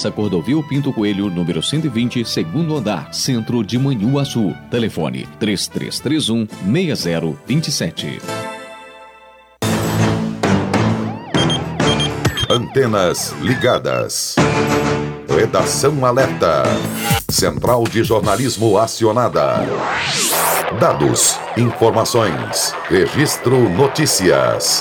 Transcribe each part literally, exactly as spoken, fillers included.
Praça Cordovil Pinto Coelho, número cento e vinte, segundo andar, centro de Manhuaçu. Telefone três três três um, seis zero dois sete. Antenas ligadas. Redação alerta. Central de jornalismo acionada. Dados, informações, registro notícias.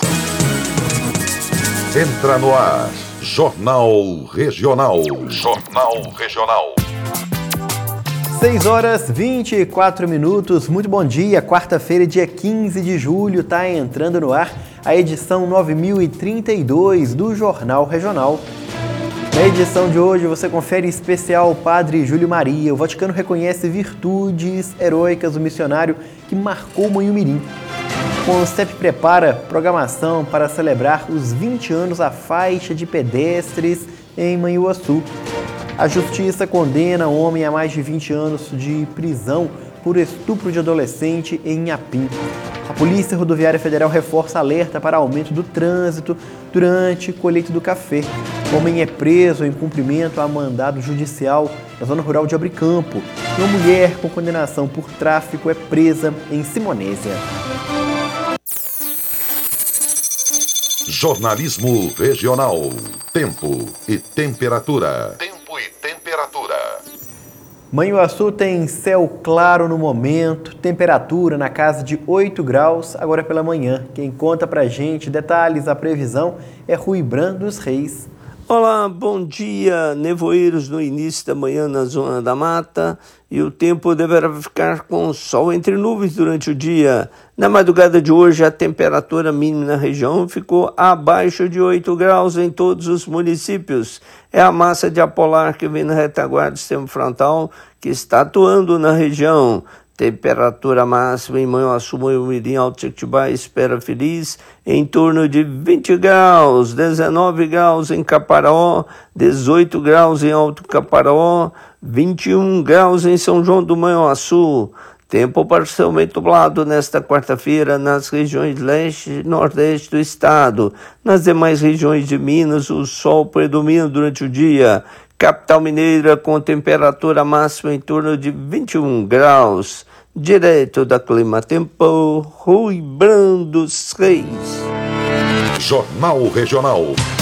Entra no ar. Jornal Regional. Jornal Regional. seis horas e vinte e quatro minutos. Muito bom dia. Quarta-feira, dia quinze de julho, está entrando no ar a edição nove mil e trinta e dois do Jornal Regional. Na edição de hoje você confere especial Padre Júlio Maria. O Vaticano reconhece virtudes heróicas do missionário que marcou Manhumirim. O CONCEP prepara programação para celebrar os vinte anos à faixa de pedestres em Manhuaçu. A Justiça condena homem a mais de vinte anos de prisão por estupro de adolescente em Inhapim. A Polícia Rodoviária Federal reforça alerta para aumento do trânsito durante colheita do café. O homem é preso em cumprimento a mandado judicial na zona rural de Abricampo. E uma mulher com condenação por tráfico é presa em Simonésia. Jornalismo Regional. Tempo e temperatura. Tempo e temperatura. Manhuaçu tem céu claro no momento, temperatura na casa de oito graus agora pela manhã. Quem conta pra gente detalhes da previsão é Rui Brando dos Reis. Olá, bom dia, nevoeiros no início da manhã na zona da mata e o tempo deverá ficar com sol entre nuvens durante o dia. Na madrugada de hoje, a temperatura mínima na região ficou abaixo de oito graus em todos os municípios. É a massa de ar polar que vem na retaguarda do sistema frontal que está atuando na região. Temperatura máxima em Manhuaçu, Manhumirim, Alto Jequitibá, Espera Feliz, em torno de vinte graus, dezenove graus em Caparaó, dezoito graus em Alto Caparaó, vinte e um graus em São João do Manhuaçu. Tempo parcialmente nublado nesta quarta-feira nas regiões leste e nordeste do estado. Nas demais regiões de Minas, o sol predomina durante o dia. Capital Mineira com temperatura máxima em torno de vinte e um graus. Direto da Clima Tempo, Rui Brando Reis. Jornal Regional.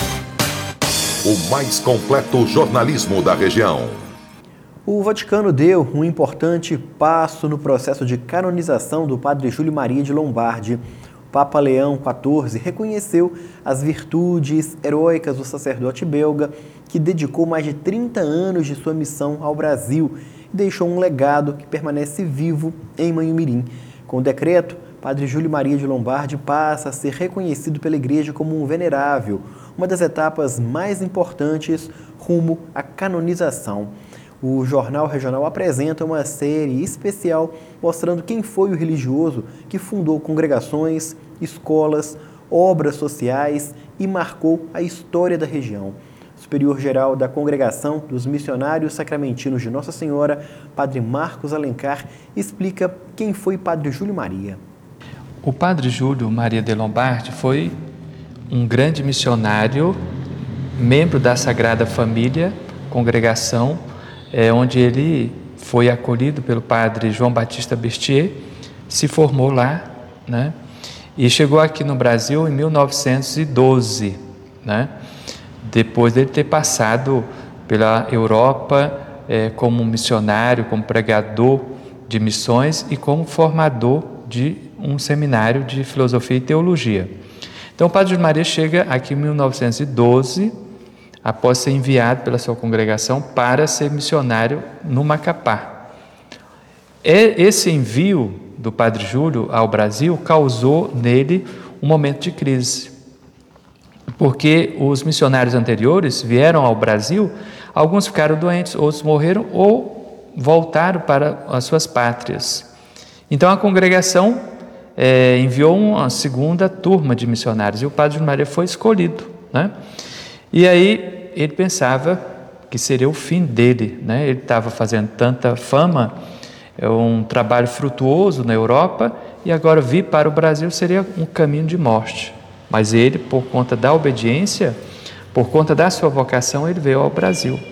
O mais completo jornalismo da região. O Vaticano deu um importante passo no processo de canonização do Padre Júlio Maria de Lombardi. O Papa Leão quatorze reconheceu as virtudes heróicas do sacerdote belga que dedicou mais de trinta anos de sua missão ao Brasil e deixou um legado que permanece vivo em Manhumirim. Com o decreto, Padre Júlio Maria de Lombardi passa a ser reconhecido pela Igreja como um venerável, uma das etapas mais importantes rumo à canonização. O Jornal Regional apresenta uma série especial mostrando quem foi o religioso que fundou congregações, escolas, obras sociais e marcou a história da região. O superior-geral da Congregação dos Missionários Sacramentinos de Nossa Senhora, Padre Marcos Alencar, explica quem foi Padre Júlio Maria. O Padre Júlio Maria de Lombardi foi um grande missionário, membro da Sagrada Família, congregação, É, onde ele foi acolhido pelo padre João Batista Bertier, se formou lá, né? E chegou aqui no Brasil em mil novecentos e doze, né? Depois dele ter passado pela Europa é, como missionário, como pregador de missões e como formador de um seminário de filosofia e teologia. Então o Padre Júlio Maria chega aqui em mil novecentos e doze, após ser enviado pela sua congregação para ser missionário no Macapá. Esse envio do Padre Júlio ao Brasil causou nele um momento de crise, porque os missionários anteriores vieram ao Brasil, alguns ficaram doentes, outros morreram ou voltaram para as suas pátrias. Então a congregação é, enviou uma segunda turma de missionários e o Padre Júlio Maria foi escolhido, né? E aí ele pensava que seria o fim dele, né? Ele estava fazendo tanta fama, um trabalho frutuoso na Europa, e agora vir para o Brasil seria um caminho de morte. Mas ele, por conta da obediência, por conta da sua vocação, ele veio ao Brasil.